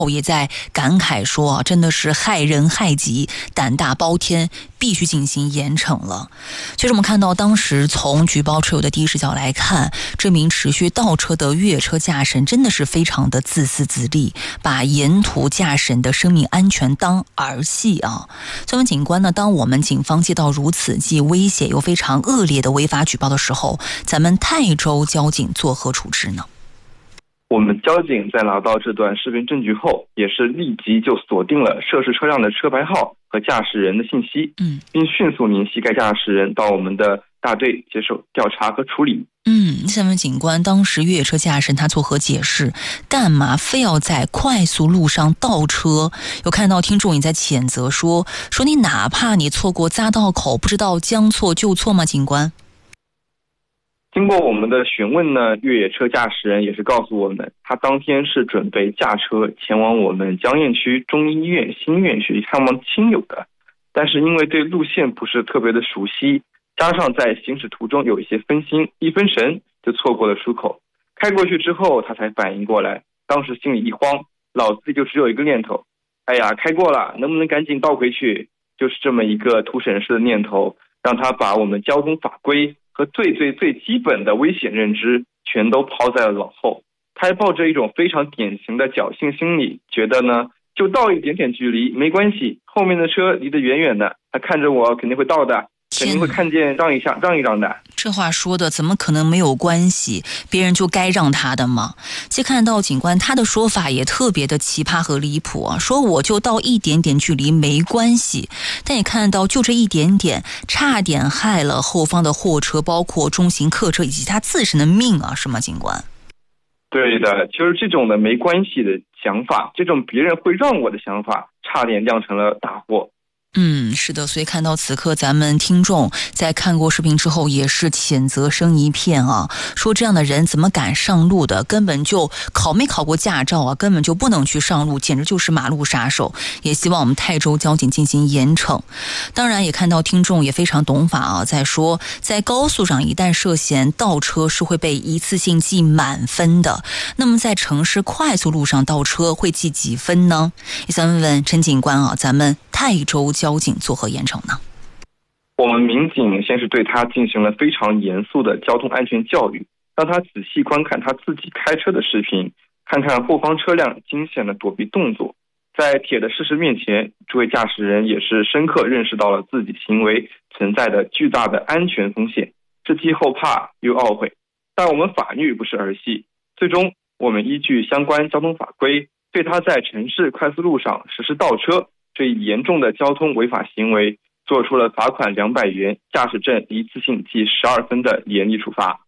也在感慨说真的是害人害己，胆大包天，必须进行严惩了。其实我们看到当时从举报车友的第一视角来看，这名持续倒车的越野车驾驶人真的是非常的自私自利，把沿途驾驶人的生命安全当儿戏啊。作为警官呢，当我们警方接到如此既危险又非常恶劣的违法举报的时候，咱们泰州交警作何处置呢？ 我们交警在拿到这段视频证据后，也是立即就锁定了涉事车辆的车牌号和驾驶人的信息，并迅速联系该驾驶人到我们的大队接受调查和处理。 下面警官当时越野车驾驶人他作何解释？干嘛非要在快速路上倒车？有看到听众也在谴责说你哪怕你错过匝道口，不知道将错就错吗？警官？ 经过我们的询问呢，越野车驾驶人也是告诉我们，他当天是准备驾车前往我们江堰区中医院新院去看望亲友的，但是因为对路线不是特别的熟悉，加上在行驶途中有一些分心，一分神就错过了出口。开过去之后他才反应过来，当时心里一慌，脑子里就只有一个念头，哎呀，开过了，能不能赶紧倒回去？就是这么一个图省事的念头，让他把我们交通法规和最基本的危险认知全都抛在了脑后。他还抱着一种非常典型的侥幸心理，觉得呢就倒一点点距离没关系，后面的车离得远远的，他看着我肯定会到的，肯定会看见让一让的。 这话说的怎么可能没有关系？别人就该让他的吗？其实看到警官他的说法也特别的奇葩和离谱啊，说我就到一点点距离没关系，但也看到就这一点点，差点害了后方的货车，包括中型客车以及他自身的命啊，是吗？警官？ 对的，就是这种的没关系的想法，这种别人会让我的想法，差点酿成了大祸。 是的，所以看到此刻咱们听众在看过视频之后也是谴责声一片啊，说这样的人怎么敢上路的，根本就没考过驾照啊，根本就不能去上路，简直就是马路杀手。也希望我们泰州交警进行严惩。当然也看到听众也非常懂法啊，在说在高速上一旦涉嫌倒车是会被一次性记满分的，那么在城市快速路上倒车会记几分呢？也想问问陈警官啊，咱们泰州交警作何严惩呢？ 我们民警先是对他进行了非常严肃的交通安全教育，让他仔细观看他自己开车的视频，看看后方车辆惊险的躲避动作。在铁的事实面前，这位驾驶人也是深刻认识到了自己行为存在的巨大的安全风险，是既后怕又懊悔。但我们法律不是儿戏，最终我们依据相关交通法规，对他在城市快速路上实施倒车这一严重的交通违法行为做出了罚款200元、驾驶证一次性记12分的严厉处罚。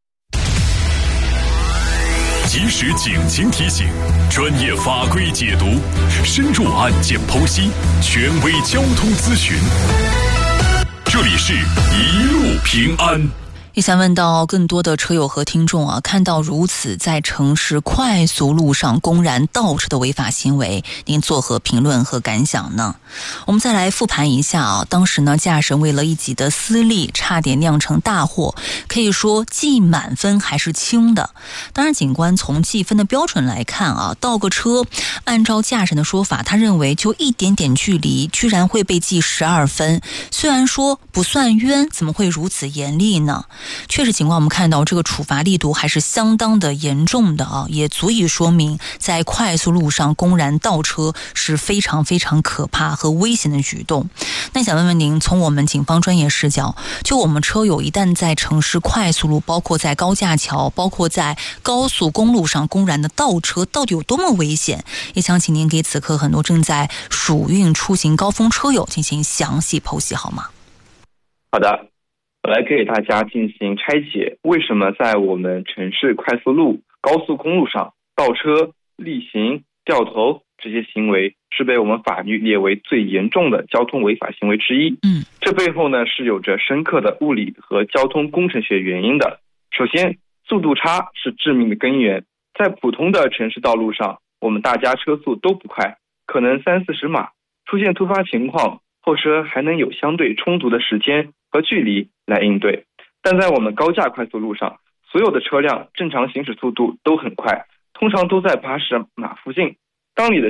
及时警情提醒，专业法规解读，深入案件剖析，权威交通咨询。这里是一路平安。 也想问到更多的车友和听众啊，看到如此在城市快速路上公然倒车的违法行为，您作何评论和感想呢？我们再来复盘一下啊，当时呢，驾驶人为了一己的私利，差点酿成大祸，可以说记满分还是轻的。当然，警官从计分的标准来看啊，倒个车，按照驾驶人的说法，他认为就一点点距离，居然会被记12分。虽然说不算冤，怎么会如此严厉呢？确实情况我们看到这个处罚力度还是相当的严重的啊，也足以说明在快速路上公然倒车是非常非常可怕和危险的举动。那想问问您，从我们警方专业视角，就我们车友一旦在城市快速路，包括在高架桥，包括在高速公路上公然的倒车，到底有多么危险？也想请您给此刻很多正在暑运出行高峰车友进行详细剖析好吗？ 好的，我来给大家进行拆解，为什么在我们城市快速路、高速公路上倒车、逆行、掉头这些行为是被我们法律列为最严重的交通违法行为之一。这背后呢是有着深刻的物理和交通工程学原因的。首先，速度差是致命的根源。在普通的城市道路上，我们大家车速都不快，可能30-40码，出现突发情况，后车还能有相对充足的时间和距离来应对。但在我们高架快速路上，所有的车辆正常行驶速度都很快，通常都在80码附近。 当你的